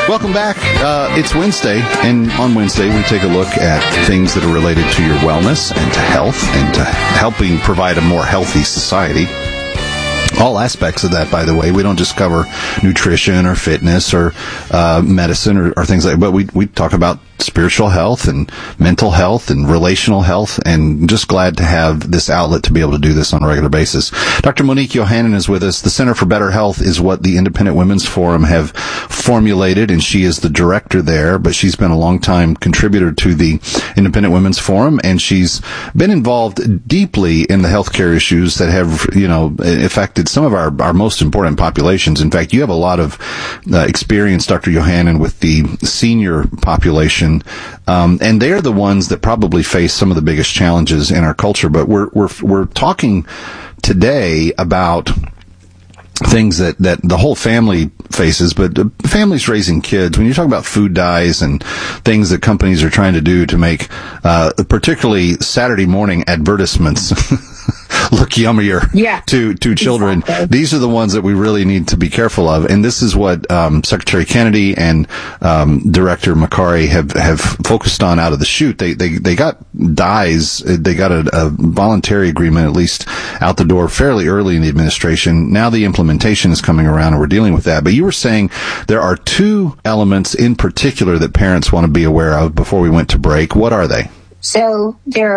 Welcome back. It's Wednesday, and on Wednesday we take a look at things that are related to your wellness and to health and to helping provide a more healthy society. All aspects of that, by the way. We don't just cover nutrition or fitness or medicine or things like that, but we talk about spiritual health and mental health and relational health, and just glad to have this outlet to be able to do this on a regular basis. Dr. Monique Yohannan is with us. The Center for Better Health is what the Independent Women's Forum have formulated, and she is the director there, but she's been a long-time contributor to the Independent Women's Forum, and she's been involved deeply in the healthcare issues that have, affected some of our most important populations. In fact, you have a lot of experience, Dr. Yohannan, with the senior population. And they're the ones that probably face some of the biggest challenges in our culture. But we're talking today about things that the whole family faces, but families raising kids. When you talk about food dyes and things that companies are trying to do to make, particularly Saturday morning advertisements look yummier to children. Exactly. These are the ones that we really need to be careful of. And this is what Secretary Kennedy and Director Makary have focused on out of the chute. They got dyes. They got a voluntary agreement, at least out the door fairly early in the administration. Now the implementation is coming around and we're dealing with that. But you were saying there are two elements in particular that parents want to be aware of before we went to break. What are they? So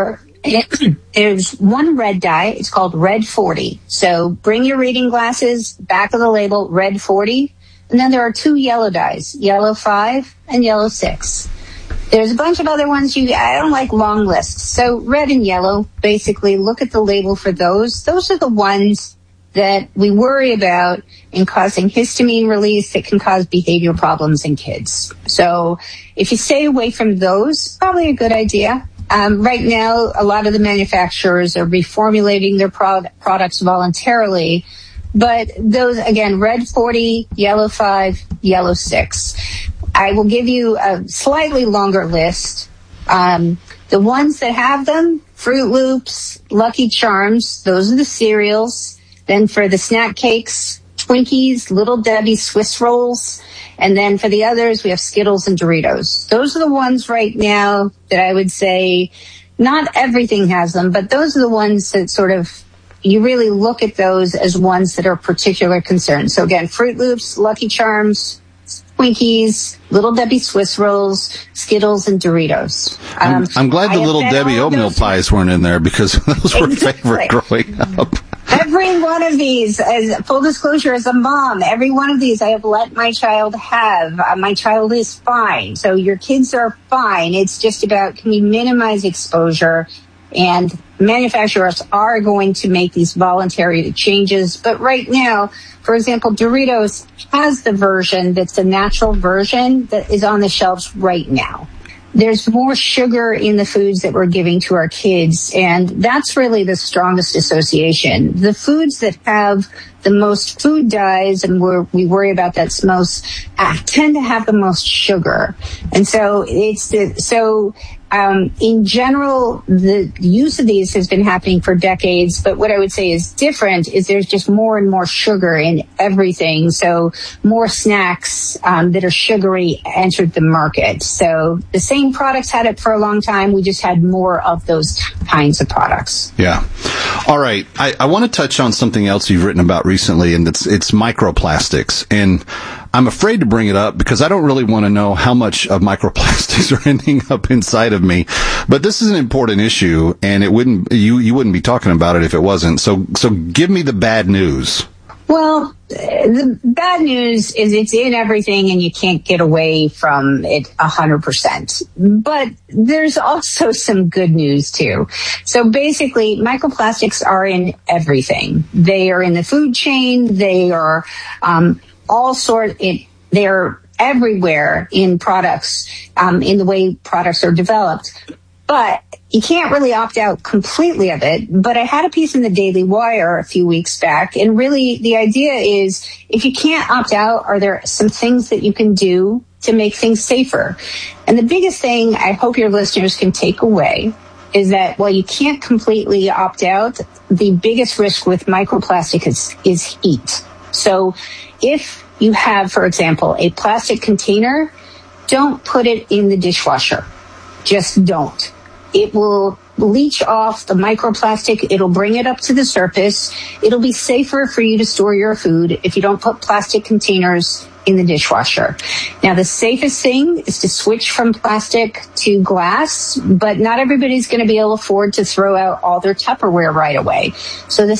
there's one red dye. It's called Red 40. So bring your reading glasses, back of the label, Red 40. And then there are two yellow dyes, Yellow 5 and Yellow 6. There's a bunch of other ones. I don't like long lists. So red and yellow, basically look at the label for those. Those are the ones that we worry about in causing histamine release that can cause behavioral problems in kids. So if you stay away from those, probably a good idea. Right now, a lot of the manufacturers are reformulating their products voluntarily. But those, again, Red 40, Yellow 5, Yellow 6. I will give you a slightly longer list. The ones that have them, Fruit Loops, Lucky Charms, those are the cereals. Then for the snack cakes, Twinkies, Little Debbie, Swiss Rolls. And then for the others, we have Skittles and Doritos. Those are the ones right now that I would say not everything has them, but those are the ones that sort of, you really look at those as ones that are particular concerns. So again, Fruit Loops, Lucky Charms, Twinkies, Little Debbie Swiss Rolls, Skittles, and Doritos. I'm glad the Little Debbie oatmeal pies weren't in there because those were favorite growing up. Every one of these, as full disclosure, as a mom, every one of these I have let my child have. My child is fine. So your kids are fine. It's just about, can we minimize exposure? And manufacturers are going to make these voluntary changes. But right now, for example, Doritos has the version that's a natural version that is on the shelves right now. There's more sugar in the foods that we're giving to our kids, and that's really the strongest association. The foods that have the most food dyes, and we worry about that most, tend to have the most sugar. And so in general, the use of these has been happening for decades, but what I would say is different is there's just more and more sugar in everything. So more snacks that are sugary entered the market. So the same products had it for a long time. We just had more of those kinds of products. Yeah. All right. I want to touch on something else you've written about recently, and it's microplastics. And I'm afraid to bring it up because I don't really want to know how much of microplastics are ending up inside of me. But this is an important issue, and you wouldn't be talking about it if it wasn't. So give me the bad news. Well, the bad news is it's in everything and you can't get away from it 100%. But there's also some good news too. So basically, microplastics are in everything. They are in the food chain. They are they're everywhere in products, in the way products are developed. But you can't really opt out completely of it. But I had a piece in the Daily Wire a few weeks back, and really the idea is if you can't opt out, are there some things that you can do to make things safer? And the biggest thing I hope your listeners can take away is that while you can't completely opt out, the biggest risk with microplastic is heat. So if you have, for example, a plastic container, don't put it in the dishwasher. Just don't. It will leach off the microplastic. It'll bring it up to the surface. It'll be safer for you to store your food if you don't put plastic containers in the dishwasher. Now, the safest thing is to switch from plastic to glass, but not everybody's going to be able to afford to throw out all their Tupperware right away. So the